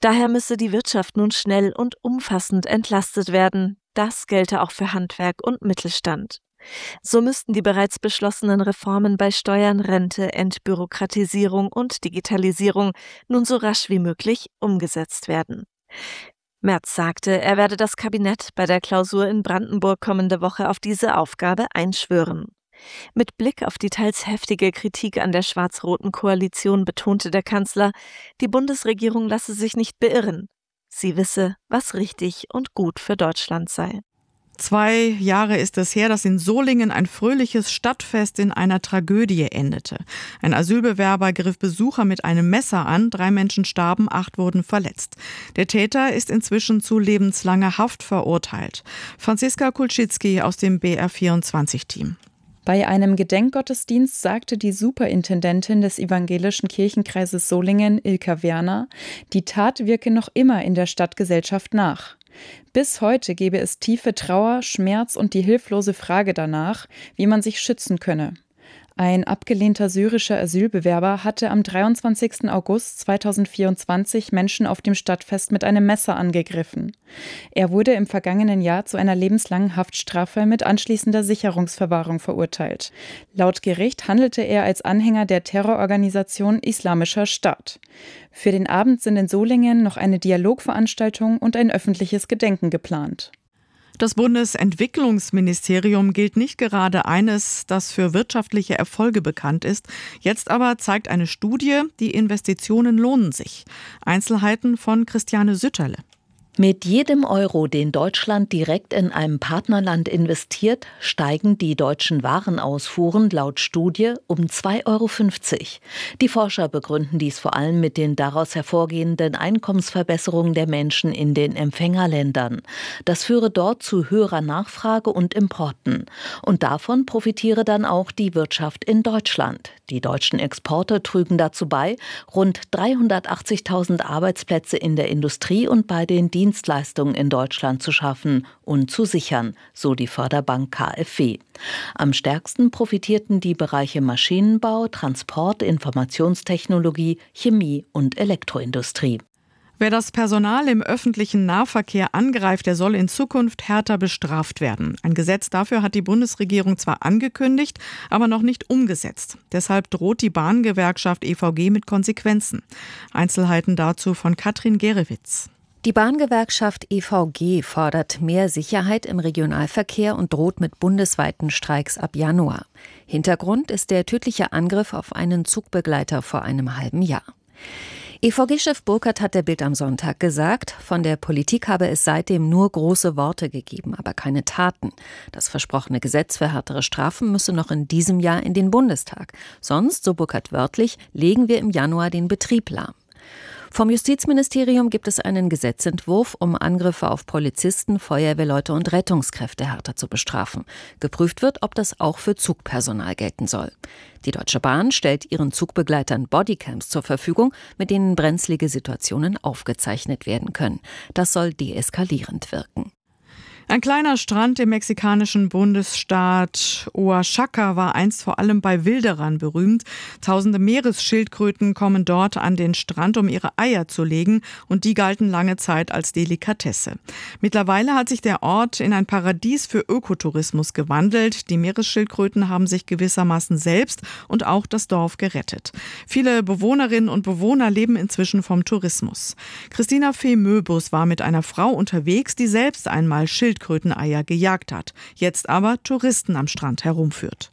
Daher müsse die Wirtschaft nun schnell und umfassend entlastet werden. Das gelte auch für Handwerk und Mittelstand. So müssten die bereits beschlossenen Reformen bei Steuern, Rente, Entbürokratisierung und Digitalisierung nun so rasch wie möglich umgesetzt werden. Merz sagte, er werde das Kabinett bei der Klausur in Brandenburg kommende Woche auf diese Aufgabe einschwören. Mit Blick auf die teils heftige Kritik an der schwarz-roten Koalition betonte der Kanzler, die Bundesregierung lasse sich nicht beirren. Sie wisse, was richtig und gut für Deutschland sei. 2 Jahre ist es her, dass in Solingen ein fröhliches Stadtfest in einer Tragödie endete. Ein Asylbewerber griff Besucher mit einem Messer an, 3 Menschen starben, 8 wurden verletzt. Der Täter ist inzwischen zu lebenslanger Haft verurteilt. Franziska Kulczycki aus dem BR24-Team. Bei einem Gedenkgottesdienst sagte die Superintendentin des evangelischen Kirchenkreises Solingen, Ilka Werner, die Tat wirke noch immer in der Stadtgesellschaft nach. Bis heute gebe es tiefe Trauer, Schmerz und die hilflose Frage danach, wie man sich schützen könne. Ein abgelehnter syrischer Asylbewerber hatte am 23. August 2024 Menschen auf dem Stadtfest mit einem Messer angegriffen. Er wurde im vergangenen Jahr zu einer lebenslangen Haftstrafe mit anschließender Sicherungsverwahrung verurteilt. Laut Gericht handelte er als Anhänger der Terrororganisation Islamischer Staat. Für den Abend sind in Solingen noch eine Dialogveranstaltung und ein öffentliches Gedenken geplant. Das Bundesentwicklungsministerium gilt nicht gerade eines, das für wirtschaftliche Erfolge bekannt ist. Jetzt aber zeigt eine Studie, die Investitionen lohnen sich. Einzelheiten von Christiane Sütterle. Mit jedem Euro, den Deutschland direkt in einem Partnerland investiert, steigen die deutschen Warenausfuhren laut Studie um 2,50 Euro. Die Forscher begründen dies vor allem mit den daraus hervorgehenden Einkommensverbesserungen der Menschen in den Empfängerländern. Das führe dort zu höherer Nachfrage und Importen. Und davon profitiere dann auch die Wirtschaft in Deutschland. Die deutschen Exporte trügen dazu bei, rund 380.000 Arbeitsplätze in der Industrie und bei den Dienstleistungen in Deutschland zu schaffen und zu sichern, so die Förderbank KfW. Am stärksten profitierten die Bereiche Maschinenbau, Transport, Informationstechnologie, Chemie und Elektroindustrie. Wer das Personal im öffentlichen Nahverkehr angreift, der soll in Zukunft härter bestraft werden. Ein Gesetz dafür hat die Bundesregierung zwar angekündigt, aber noch nicht umgesetzt. Deshalb droht die Bahngewerkschaft EVG mit Konsequenzen. Einzelheiten dazu von Katrin Gerewitz. Die Bahngewerkschaft EVG fordert mehr Sicherheit im Regionalverkehr und droht mit bundesweiten Streiks ab Januar. Hintergrund ist der tödliche Angriff auf einen Zugbegleiter vor einem halben Jahr. EVG-Chef Burkhardt hat der Bild am Sonntag gesagt, von der Politik habe es seitdem nur große Worte gegeben, aber keine Taten. Das versprochene Gesetz für härtere Strafen müsse noch in diesem Jahr in den Bundestag. Sonst, so Burkhardt wörtlich, legen wir im Januar den Betrieb lahm. Vom Justizministerium gibt es einen Gesetzentwurf, um Angriffe auf Polizisten, Feuerwehrleute und Rettungskräfte härter zu bestrafen. Geprüft wird, ob das auch für Zugpersonal gelten soll. Die Deutsche Bahn stellt ihren Zugbegleitern Bodycams zur Verfügung, mit denen brenzlige Situationen aufgezeichnet werden können. Das soll deeskalierend wirken. Ein kleiner Strand im mexikanischen Bundesstaat Oaxaca war einst vor allem bei Wilderern berühmt. Tausende Meeresschildkröten kommen dort an den Strand, um ihre Eier zu legen, und die galten lange Zeit als Delikatesse. Mittlerweile hat sich der Ort in ein Paradies für Ökotourismus gewandelt. Die Meeresschildkröten haben sich gewissermaßen selbst und auch das Dorf gerettet. Viele Bewohnerinnen und Bewohner leben inzwischen vom Tourismus. Christina Fee-Möbus war mit einer Frau unterwegs, die selbst einmal Schildkröteneier gejagt hat, jetzt aber Touristen am Strand herumführt.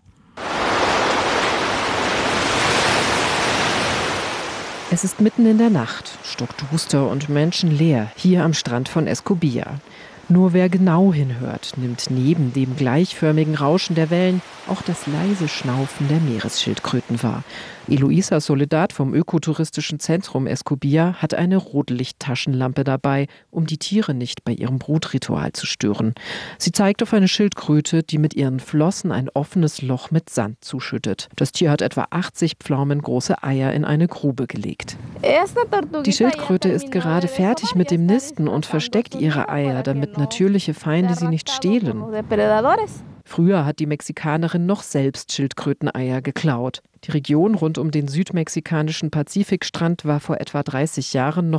Es ist mitten in der Nacht, stockduster und menschenleer, hier am Strand von Escobilla. Nur wer genau hinhört, nimmt neben dem gleichförmigen Rauschen der Wellen auch das leise Schnaufen der Meeresschildkröten wahr. Eloisa Soledad vom ökotouristischen Zentrum Escobilla hat eine Rotlichttaschenlampe dabei, um die Tiere nicht bei ihrem Brutritual zu stören. Sie zeigt auf eine Schildkröte, die mit ihren Flossen ein offenes Loch mit Sand zuschüttet. Das Tier hat etwa 80 pflaumengroße Eier in eine Grube gelegt. Die Schildkröte ist gerade fertig mit dem Nisten und versteckt ihre Eier, damit natürliche Feinde sie nicht stehlen. Früher hat die Mexikanerin noch selbst Schildkröteneier geklaut. Die Region rund um den südmexikanischen Pazifikstrand war vor etwa 30 Jahren noch